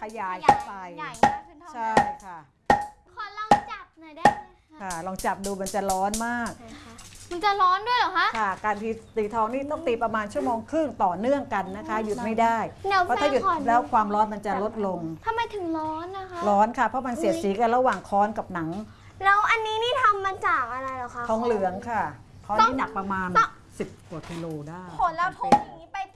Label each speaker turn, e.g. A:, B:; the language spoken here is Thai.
A: ยายขึ้นไป
B: ใหญ่มากขึ้นเท่านั้น
A: ใช่ค่ะ
B: ขอลองจับหน่อยได้ไหมคะ
A: ค่ะลองจับดูมันจะร้อนมาก
B: มันจะร้อนด้วยเหรอคะ
A: ค่ะการตีทองนี่ต้องตีประมาณ1.5 ชั่วโมงต่อเนื่องกันนะคะหยุดไม่ได้เพราะถ้าหยุดแล้วความร้อนมันจะลดลง
B: ทำไมถึงร้อนนะคะ
A: ร้อนค่ะเพราะมันเสียดสีกันระหว่างค้อนกับหนัง
C: แล้วอันนี้นี่ทำมาจากอะไรเหรอคะ
A: ทองเหลืองค่ะค้อนนี่หนักประมาณ10 กว่ากิโลได้
C: ผลแล้วทุก